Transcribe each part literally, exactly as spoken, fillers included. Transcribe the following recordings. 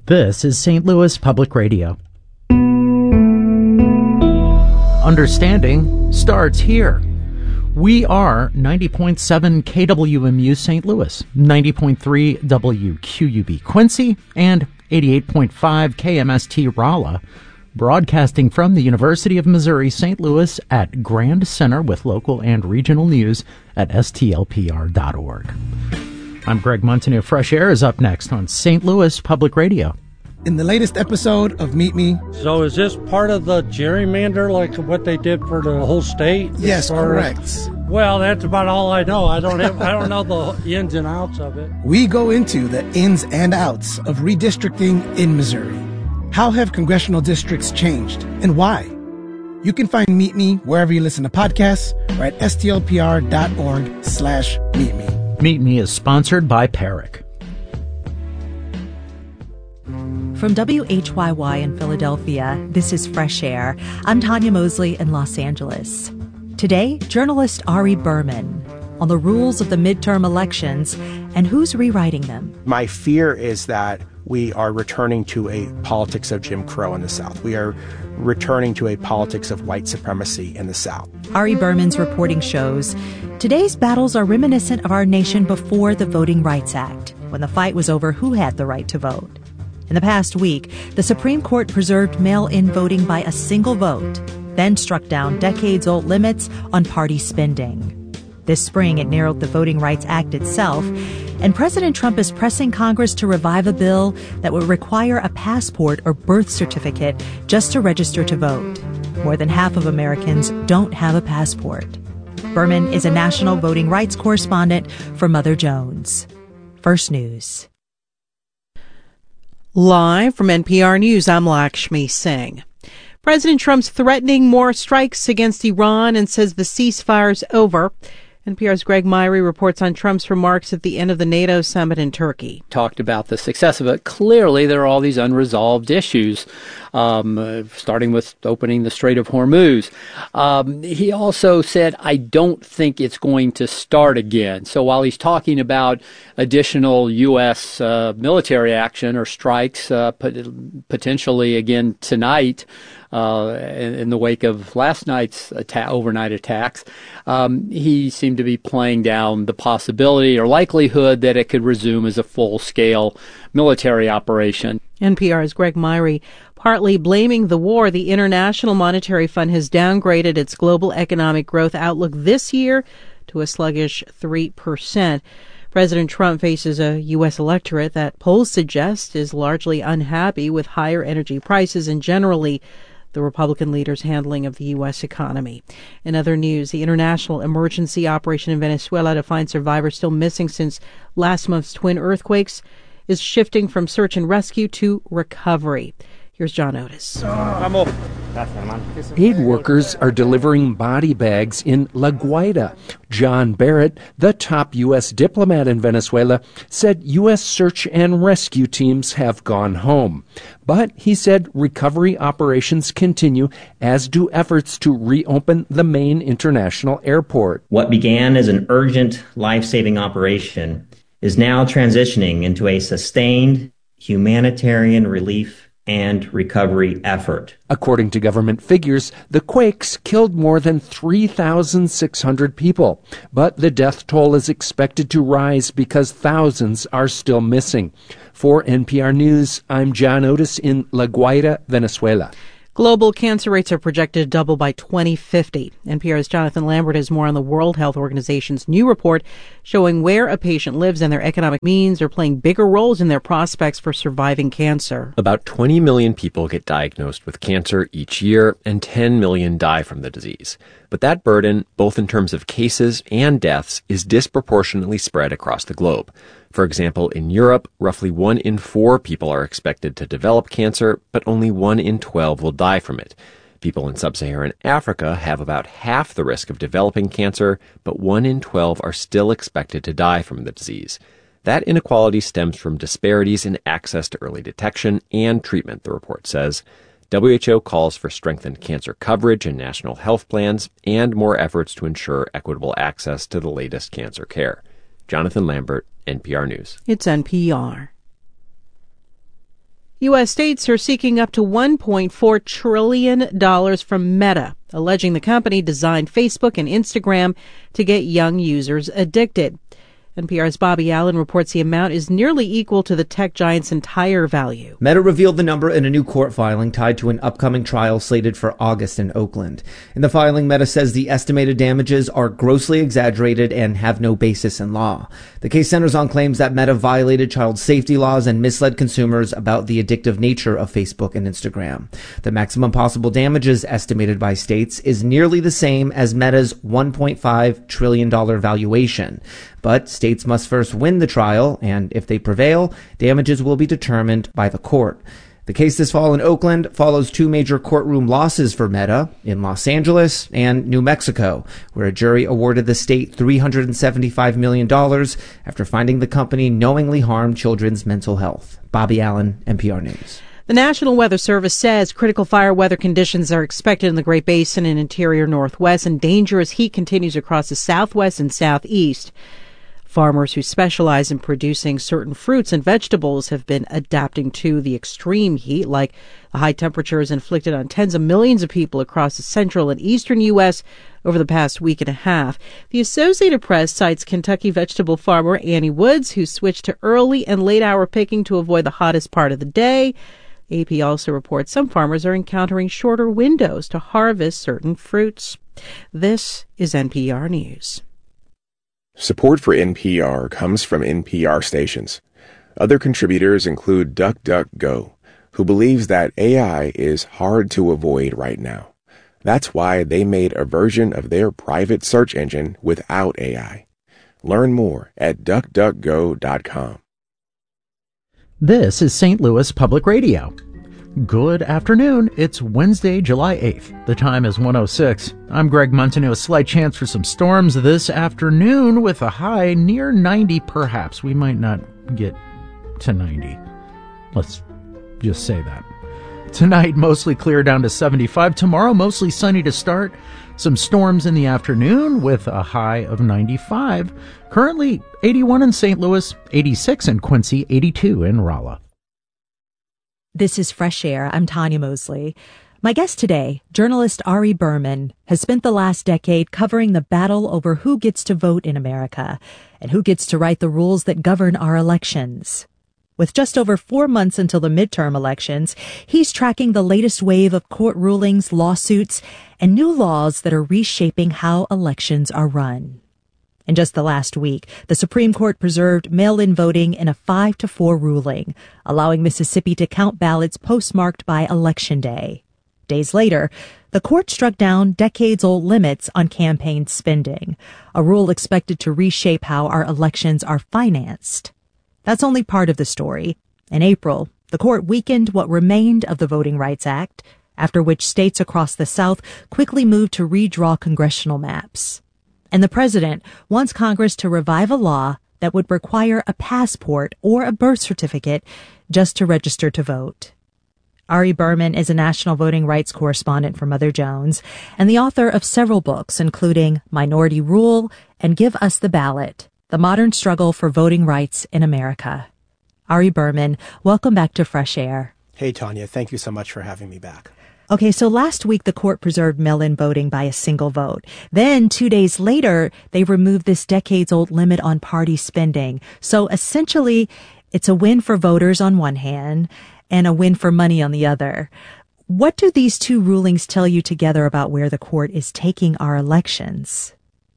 This is Saint Louis Public Radio. Understanding starts here. We are ninety point seven K W M U Saint Louis, ninety point three W Q U B Quincy, and eighty-eight point five K M S T Rolla, broadcasting from the University of Missouri Saint Louis at Grand Center with local and regional news at S T L P R dot org. I'm Greg Montanew. Fresh Air is up next on Saint Louis Public Radio. In the latest episode of Meet Me. So is this part of the gerrymander, like what they did for the whole state? Yes, correct. As, well, that's about all I know. I don't have, I don't know the ins and outs of it. We go into the ins and outs of redistricting in Missouri. How have congressional districts changed, and why? You can find Meet Me wherever you listen to podcasts or at S T L P R dot org slash meet me. Meet Me is sponsored by Perrick. From W H Y Y in Philadelphia, this is Fresh Air. I'm Tanya Mosley in Los Angeles. Today, journalist Ari Berman on the rules of the midterm elections and who's rewriting them. My fear is that we are returning to a politics of Jim Crow in the South. We are returning to a politics of white supremacy in the South. Ari Berman's reporting shows today's battles are reminiscent of our nation before the Voting Rights Act, when the fight was over who had the right to vote. In the past week, the Supreme Court preserved mail-in voting by a single vote, then struck down decades-old limits on party spending. This spring, it narrowed the Voting Rights Act itself, and President Trump is pressing Congress to revive a bill that would require a passport or birth certificate just to register to vote. More than half of Americans don't have a passport. Berman is a national voting rights correspondent for Mother Jones. First News. Live from N P R News, I'm Lakshmi Singh. President Trump's threatening more strikes against Iran and says the ceasefire's over. N P R's Greg Myrie reports on Trump's remarks at the end of the NATO summit in Turkey. Talked about the success of it. Clearly, there are all these unresolved issues, um, uh, starting with opening the Strait of Hormuz. Um, he also said, I don't think it's going to start again. So while he's talking about additional U S uh, military action or strikes uh, pot- potentially again tonight, Uh, in, in the wake of last night's atta- overnight attacks, um, he seemed to be playing down the possibility or likelihood that it could resume as a full-scale military operation. N P R's Greg Myrie. Partly blaming the war, the International Monetary Fund has downgraded its global economic growth outlook this year to a sluggish three percent. President Trump faces a U S electorate that polls suggest is largely unhappy with higher energy prices and generally the Republican leader's handling of the U S economy. In other news, the international emergency operation in Venezuela to find survivors still missing since last month's twin earthquakes is shifting from search and rescue to recovery. Here's John Otis. Aid workers are delivering body bags in La Guaira. John Barrett, the top U S diplomat in Venezuela, said U S search and rescue teams have gone home. But he said recovery operations continue, as do efforts to reopen the main international airport. What began as an urgent life-saving operation is now transitioning into a sustained humanitarian relief and recovery effort. According to government figures, the quakes killed more than three thousand six hundred people, but the death toll is expected to rise because thousands are still missing. For N P R News, I'm John Otis in La Guaira, Venezuela. Global cancer rates are projected to double by twenty fifty. N P R's Jonathan Lambert has more on the World Health Organization's new report showing where a patient lives and their economic means are playing bigger roles in their prospects for surviving cancer. About twenty million people get diagnosed with cancer each year, and ten million die from the disease. But that burden, both in terms of cases and deaths, is disproportionately spread across the globe. For example, in Europe, roughly one in four people are expected to develop cancer, but only one in twelve will die from it. People in sub-Saharan Africa have about half the risk of developing cancer, but one in twelve are still expected to die from the disease. That inequality stems from disparities in access to early detection and treatment, the report says. W H O calls for strengthened cancer coverage in national health plans and more efforts to ensure equitable access to the latest cancer care. Jonathan Lambert, N P R News. It's N P R. U S states are seeking up to one point four trillion dollars from Meta, alleging the company designed Facebook and Instagram to get young users addicted. N P R's Bobby Allen reports the amount is nearly equal to the tech giant's entire value. Meta revealed the number in a new court filing tied to an upcoming trial slated for August in Oakland. In the filing, Meta says the estimated damages are grossly exaggerated and have no basis in law. The case centers on claims that Meta violated child safety laws and misled consumers about the addictive nature of Facebook and Instagram. The maximum possible damages estimated by states is nearly the same as Meta's one point five trillion dollars valuation. But states must first win the trial, and if they prevail, damages will be determined by the court. The case this fall in Oakland follows two major courtroom losses for Meta in Los Angeles and New Mexico, where a jury awarded the state three hundred seventy-five million dollars after finding the company knowingly harmed children's mental health. Bobby Allen, N P R News. The National Weather Service says critical fire weather conditions are expected in the Great Basin and interior Northwest, and dangerous heat continues across the Southwest and Southeast. Farmers who specialize in producing certain fruits and vegetables have been adapting to the extreme heat, like the high temperatures inflicted on tens of millions of people across the central and eastern U S over the past week and a half. The Associated Press cites Kentucky vegetable farmer Annie Woods, who switched to early and late hour picking to avoid the hottest part of the day. A P also reports some farmers are encountering shorter windows to harvest certain fruits. This is N P R News. Support for N P R comes from N P R stations. Other contributors include DuckDuckGo, who believes that A I is hard to avoid right now. That's why they made a version of their private search engine without A I. Learn more at duck duck go dot com. This is Saint Louis Public Radio. Good afternoon. It's Wednesday, July eighth. The time is one oh six. I'm Greg Montano. A slight chance for some storms this afternoon with a high near ninety, perhaps. We might not get to ninety. Let's just say that. Tonight, mostly clear down to seventy-five. Tomorrow, mostly sunny to start. Some storms in the afternoon with a high of ninety-five. Currently, eighty-one in Saint Louis, eighty-six in Quincy, eighty-two in Rolla. This is Fresh Air. I'm Tanya Mosley. My guest today, journalist Ari Berman, has spent the last decade covering the battle over who gets to vote in America and who gets to write the rules that govern our elections. With just over four months until the midterm elections, he's tracking the latest wave of court rulings, lawsuits, and new laws that are reshaping how elections are run. In just the last week, the Supreme Court preserved mail-in voting in a five to four ruling, allowing Mississippi to count ballots postmarked by Election Day. Days later, the court struck down decades-old limits on campaign spending, a rule expected to reshape how our elections are financed. That's only part of the story. In April, the court weakened what remained of the Voting Rights Act, after which states across the South quickly moved to redraw congressional maps. And the president wants Congress to revive a law that would require a passport or a birth certificate just to register to vote. Ari Berman is a national voting rights correspondent for Mother Jones and the author of several books, including Minority Rule and Give Us the Ballot, The Modern Struggle for Voting Rights in America. Ari Berman, welcome back to Fresh Air. Hey, Tanya. Thank you so much for having me back. Okay, so last week the court preserved mail-in voting by a single vote. Then, two days later, they removed this decades-old limit on party spending. So essentially, it's a win for voters on one hand and a win for money on the other. What do these two rulings tell you together about where the court is taking our elections?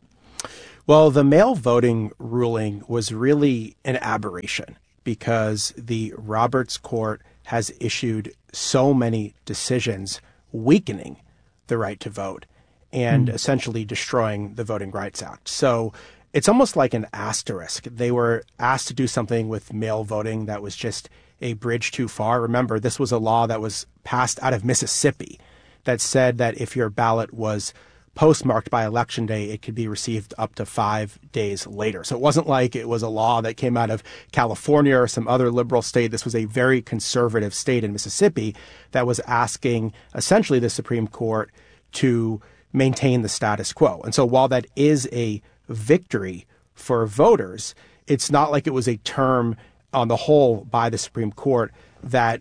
Well, the mail voting ruling was really an aberration because the Roberts Court has issued so many decisions weakening the right to vote and mm. essentially destroying the Voting Rights Act. So it's almost like an asterisk. They were asked to do something with mail voting that was just a bridge too far. Remember, this was a law that was passed out of Mississippi that said that if your ballot was postmarked by Election Day, it could be received up to five days later. So it wasn't like it was a law that came out of California or some other liberal state. This was a very conservative state in Mississippi that was asking essentially the Supreme Court to maintain the status quo. And so while that is a victory for voters, it's not like it was a term on the whole by the Supreme Court that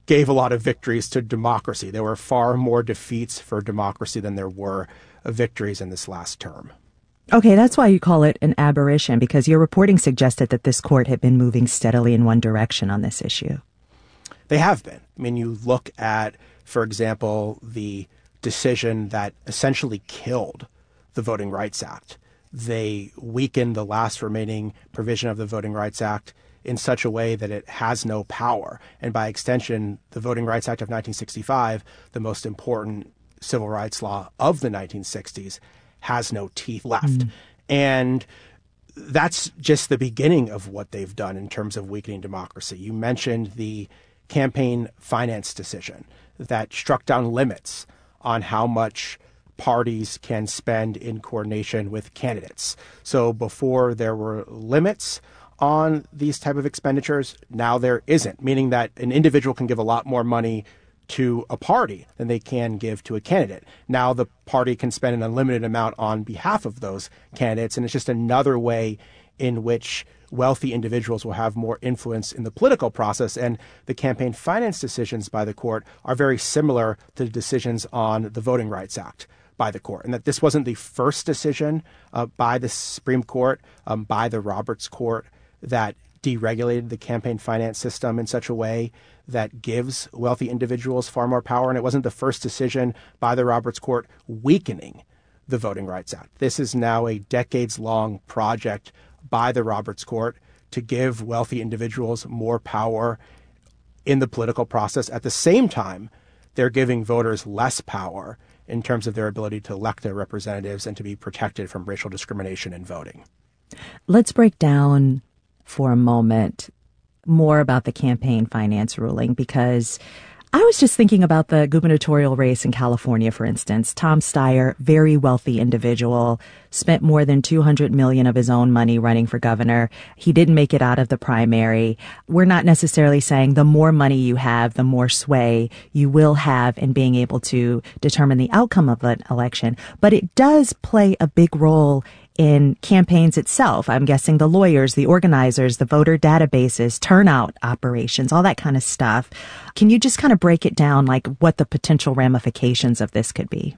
gave a lot of victories to democracy. There were far more defeats for democracy than there were victories in this last term. Okay, that's why you call it an aberration, because your reporting suggested that this court had been moving steadily in one direction on this issue. They have been. I mean, you look at, for example, the decision that essentially killed the Voting Rights Act. They weakened the last remaining provision of the Voting Rights Act in such a way that it has no power. And by extension, the Voting Rights Act of nineteen sixty-five, the most important civil rights law of the nineteen sixties, has no teeth left. Mm. And that's just the beginning of what they've done in terms of weakening democracy. You mentioned the campaign finance decision that struck down limits on how much parties can spend in coordination with candidates. So before there were limits on these type of expenditures, now there isn't, meaning that an individual can give a lot more money to a party than they can give to a candidate. Now the party can spend an unlimited amount on behalf of those candidates, and it's just another way in which wealthy individuals will have more influence in the political process. And the campaign finance decisions by the court are very similar to the decisions on the Voting Rights Act by the court, and that this wasn't the first decision uh, by the Supreme Court, um, by the Roberts Court, that deregulated the campaign finance system in such a way that gives wealthy individuals far more power. And it wasn't the first decision by the Roberts Court weakening the Voting Rights Act. This is now a decades-long project by the Roberts Court to give wealthy individuals more power in the political process. At the same time, they're giving voters less power in terms of their ability to elect their representatives and to be protected from racial discrimination in voting. Let's break down for a moment more about the campaign finance ruling, because I was just thinking about the gubernatorial race in California, for instance. Tom Steyer, very wealthy individual, spent more than two hundred million dollars of his own money running for governor. He didn't make it out of the primary. We're not necessarily saying the more money you have, the more sway you will have in being able to determine the outcome of an election. But it does play a big role in campaigns itself. I'm guessing the lawyers, the organizers, the voter databases, turnout operations, all that kind of stuff. Can you just kind of break it down, like what the potential ramifications of this could be?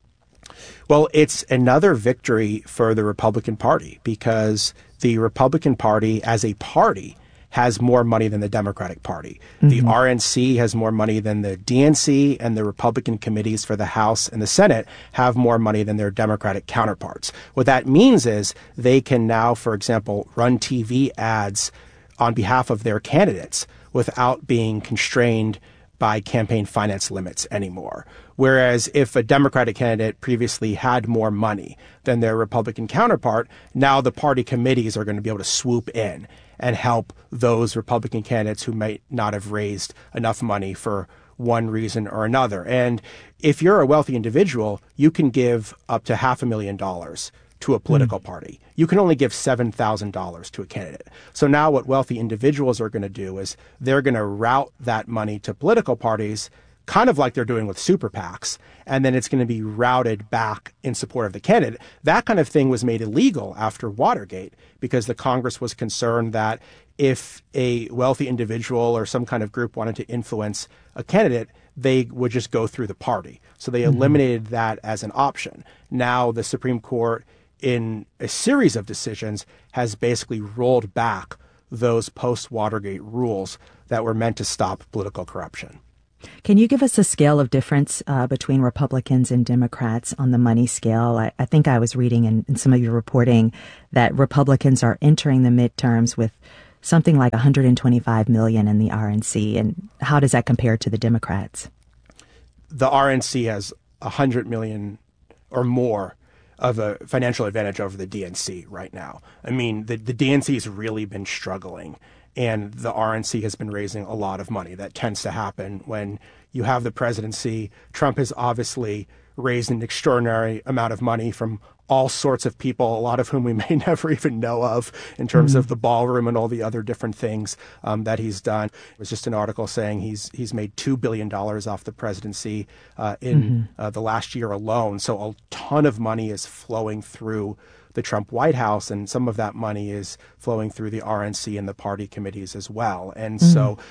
Well, it's another victory for the Republican Party, because the Republican Party as a party has more money than the Democratic Party. Mm-hmm. The R N C has more money than the D N C, and the Republican committees for the House and the Senate have more money than their Democratic counterparts. What that means is they can now, for example, run T V ads on behalf of their candidates without being constrained by campaign finance limits anymore. Whereas if a Democratic candidate previously had more money than their Republican counterpart, now the party committees are going to be able to swoop in and help those Republican candidates who might not have raised enough money for one reason or another. And if you're a wealthy individual, you can give up to half a million dollars to a political mm. party. You can only give seven thousand dollars to a candidate. So now what wealthy individuals are going to do is they're going to route that money to political parties, kind of like they're doing with super PACs, and then it's going to be routed back in support of the candidate. That kind of thing was made illegal after Watergate, because the Congress was concerned that if a wealthy individual or some kind of group wanted to influence a candidate, they would just go through the party. So they mm-hmm. eliminated that as an option. Now the Supreme Court, in a series of decisions, has basically rolled back those post-Watergate rules that were meant to stop political corruption. Can you give us a scale of difference uh, between Republicans and Democrats on the money scale? I, I think I was reading in, in some of your reporting that Republicans are entering the midterms with something like one hundred twenty-five million dollars in the R N C. And how does that compare to the Democrats? The R N C has one hundred million dollars or more of a financial advantage over the D N C right now. I mean, the, the D N C has really been struggling, and the R N C has been raising a lot of money. That tends to happen when you have the presidency. Trump has obviously raised an extraordinary amount of money from all sorts of people, a lot of whom we may never even know of, in terms mm-hmm. of the ballroom and all the other different things um, that he's done. It was just an article saying he's he's made two billion dollars off the presidency uh, in mm-hmm. uh, the last year alone. So a ton of money is flowing through the Trump White House, and some of that money is flowing through the R N C and the party committees as well. And mm-hmm. so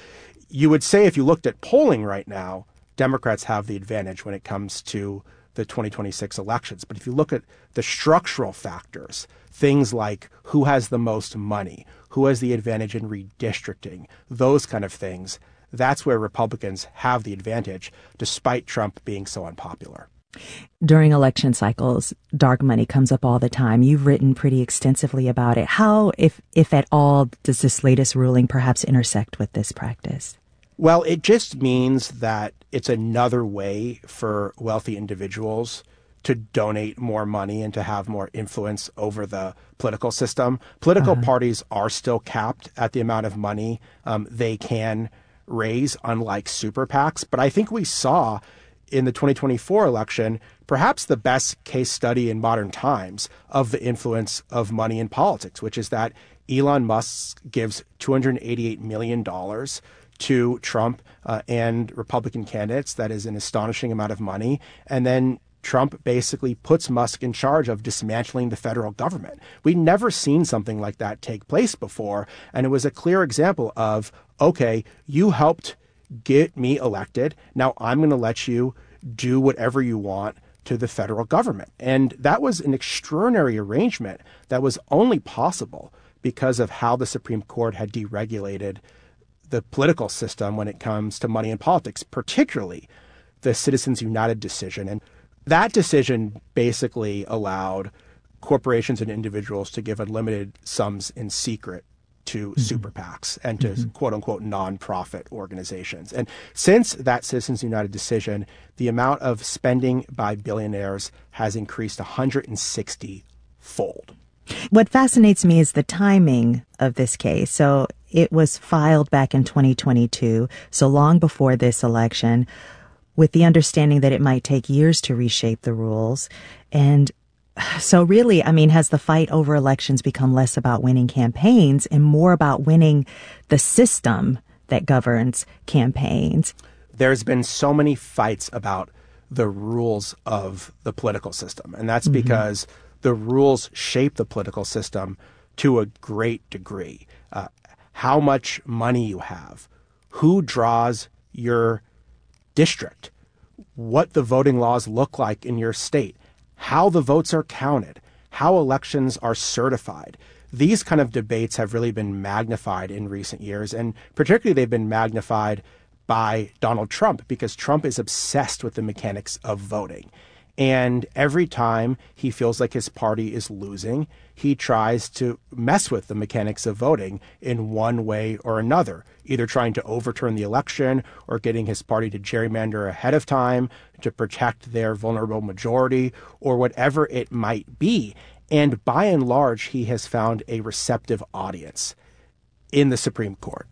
you would say if you looked at polling right now, Democrats have the advantage when it comes to the twenty twenty-six elections. But if you look at the structural factors, things like who has the most money, who has the advantage in redistricting, those kind of things, that's where Republicans have the advantage, despite Trump being so unpopular. During election cycles, dark money comes up all the time. You've written pretty extensively about it. How, if if at all, does this latest ruling perhaps intersect with this practice? Well, it just means that it's another way for wealthy individuals to donate more money and to have more influence over the political system. Political uh-huh. parties are still capped at the amount of money um, they can raise, unlike super PACs. But I think we saw in the twenty twenty-four election, perhaps the best case study in modern times of the influence of money in politics, which is that Elon Musk gives two hundred eighty-eight million dollars to Trump uh, and Republican candidates. That is an astonishing amount of money. And then Trump basically puts Musk in charge of dismantling the federal government. We'd never seen something like that take place before. And it was a clear example of, okay, you helped get me elected. Now I'm going to let you do whatever you want to the federal government. And that was an extraordinary arrangement that was only possible because of how the Supreme Court had deregulated the political system when it comes to money in politics, particularly the Citizens United decision. And that decision basically allowed corporations and individuals to give unlimited sums in secret to mm-hmm. super PACs and to mm-hmm. quote unquote nonprofit organizations. And since that Citizens United decision, the amount of spending by billionaires has increased one hundred sixty fold. What fascinates me is the timing of this case. So it was filed back in twenty twenty-two, so long before this election, with the understanding that it might take years to reshape the rules. And so really, I mean, has the fight over elections become less about winning campaigns and more about winning the system that governs campaigns? There's been so many fights about the rules of the political system, and that's mm-hmm. because the rules shape the political system to a great degree. Uh, how much money you have, who draws your district, what the voting laws look like in your state, how the votes are counted, how elections are certified. These kind of debates have really been magnified in recent years, and particularly they've been magnified by Donald Trump because Trump is obsessed with the mechanics of voting. And every time he feels like his party is losing, he tries to mess with the mechanics of voting in one way or another, either trying to overturn the election or getting his party to gerrymander ahead of time to protect their vulnerable majority or whatever it might be. And by and large, he has found a receptive audience in the Supreme Court.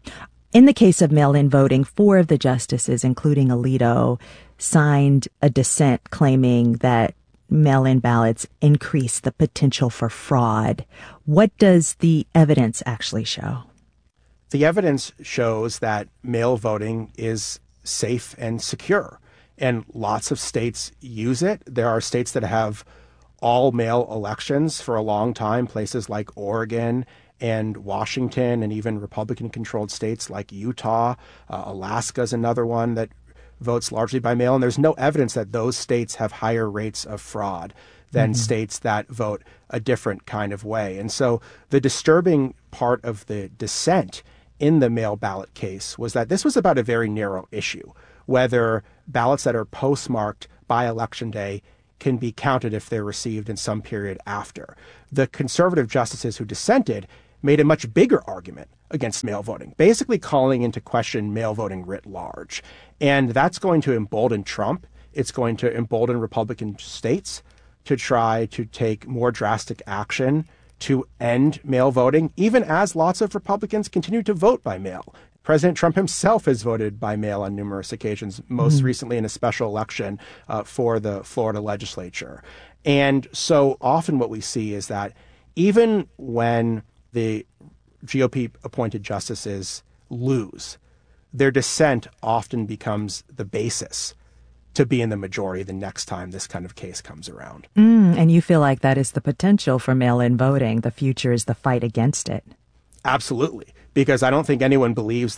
In the case of mail-in voting, four of the justices, including Alito, signed a dissent claiming that mail-in ballots increase the potential for fraud. What does the evidence actually show? The evidence shows that mail voting is safe and secure, and lots of states use it. There are states that have all-mail elections for a long time, places like Oregon and Washington, and even Republican-controlled states like Utah. Uh, Alaska is another one that votes largely by mail, and there's no evidence that those states have higher rates of fraud than mm-hmm. states that vote a different kind of way. And so the disturbing part of the dissent in the mail ballot case was that this was about a very narrow issue, whether ballots that are postmarked by Election Day can be counted if they're received in some period after. The conservative justices who dissented made a much bigger argument against mail voting, basically calling into question mail voting writ large. And that's going to embolden Trump. It's going to embolden Republican states to try to take more drastic action to end mail voting, even as lots of Republicans continue to vote by mail. President Trump himself has voted by mail on numerous occasions, most mm-hmm. recently in a special election uh, for the Florida legislature. And so often what we see is that even when the G O P-appointed justices lose, their dissent often becomes the basis to be in the majority the next time this kind of case comes around. Mm, and you feel like that is the potential for mail-in voting. The future is the fight against it. Absolutely, because I don't think anyone believes that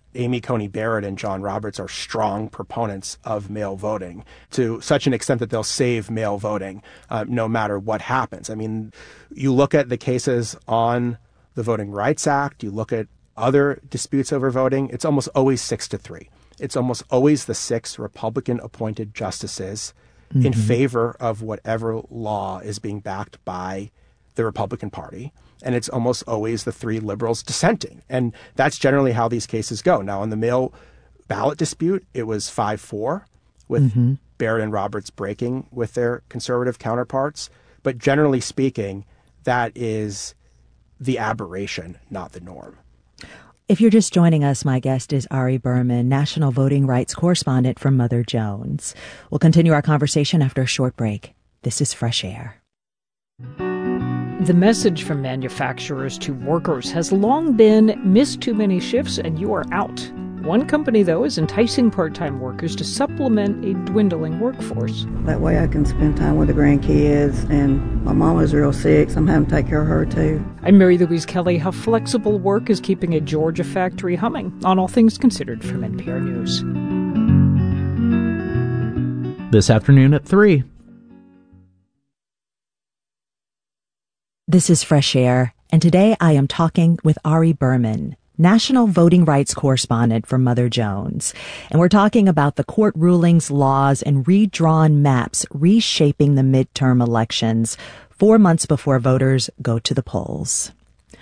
Amy Coney Barrett and John Roberts are strong proponents of mail voting to such an extent that they'll save mail voting uh, no matter what happens. I mean, you look at the cases on the Voting Rights Act, you look at other disputes over voting, it's almost always six to three. It's almost always the six Republican-appointed justices mm-hmm. in favor of whatever law is being backed by the Republican Party. And it's almost always the three liberals dissenting. And that's generally how these cases go. Now, in the mail ballot dispute, it was five four, with mm-hmm. Barrett and Roberts breaking with their conservative counterparts. But generally speaking, that is the aberration, not the norm. If you're just joining us, my guest is Ari Berman, national voting rights correspondent for Mother Jones. We'll continue our conversation after a short break. This is Fresh Air. The message from manufacturers to workers has long been, miss too many shifts and you are out. One company, though, is enticing part-time workers to supplement a dwindling workforce. That way I can spend time with the grandkids, and my mama's real sick, so I'm having to take care of her, too. I'm Mary Louise Kelly. How flexible work is keeping a Georgia factory humming on All Things Considered from N P R News. This afternoon at three. This is Fresh Air, and today I am talking with Ari Berman, national voting rights correspondent for Mother Jones. And we're talking about the court rulings, laws, and redrawn maps reshaping the midterm elections four months before voters go to the polls.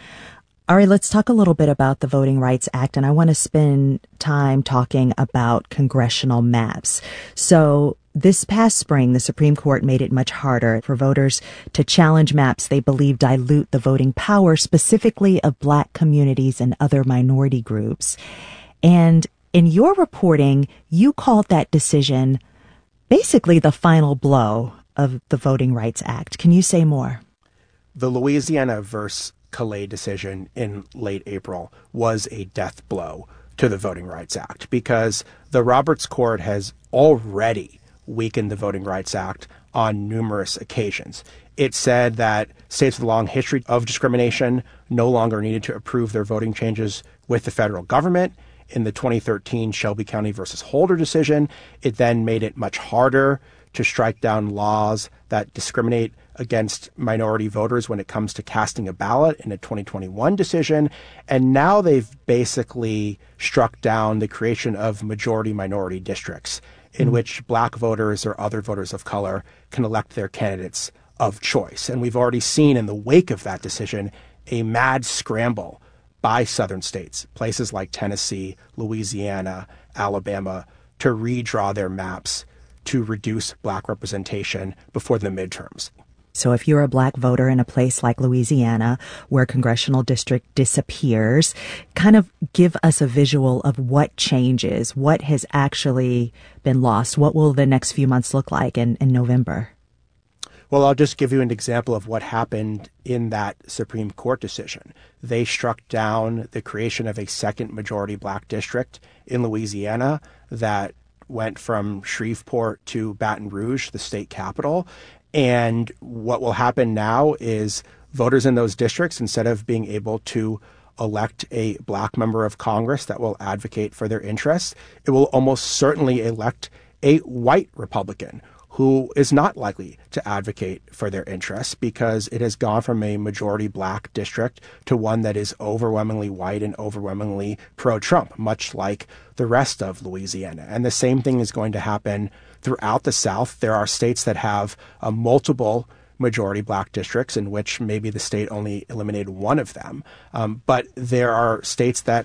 Ari, let's talk a little bit about the Voting Rights Act, and I want to spend time talking about congressional maps. So this past spring, the Supreme Court made it much harder for voters to challenge maps they believe dilute the voting power, specifically of Black communities and other minority groups. And in your reporting, you called that decision basically the final blow of the Voting Rights Act. Can you say more? The Louisiana versus Calais decision in late April was a death blow to the Voting Rights Act because the Roberts Court has already weakened the Voting Rights Act on numerous occasions. It said that states with a long history of discrimination no longer needed to approve their voting changes with the federal government. In the twenty thirteen Shelby County versus Holder decision, it then made it much harder to strike down laws that discriminate against minority voters when it comes to casting a ballot in a twenty twenty-one decision. And now they've basically struck down the creation of majority minority districts in mm-hmm. which Black voters or other voters of color can elect their candidates of choice. And we've already seen in the wake of that decision a mad scramble by southern states, places like Tennessee, Louisiana, Alabama, to redraw their maps to reduce Black representation before the midterms. So if you're a Black voter in a place like Louisiana where a congressional district disappears, kind of give us a visual of what changes, what has actually been lost. What will the next few months look like in, in November? Well, I'll just give you an example of what happened in that Supreme Court decision. They struck down the creation of a second majority Black district in Louisiana that went from Shreveport to Baton Rouge, the state capital. And what will happen now is voters in those districts, instead of being able to elect a Black member of Congress that will advocate for their interests, it will almost certainly elect a white Republican who is not likely to advocate for their interests because it has gone from a majority Black district to one that is overwhelmingly white and overwhelmingly pro-Trump, much like the rest of Louisiana. And the same thing is going to happen throughout the South. There are states that have uh, multiple majority Black districts in which maybe the state only eliminated one of them. Um, but there are states that